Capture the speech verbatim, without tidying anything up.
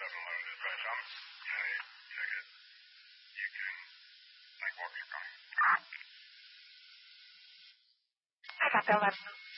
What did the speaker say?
doesn't load it right on. Yeah, you check it. You can, like, walk your car. I got the eleven.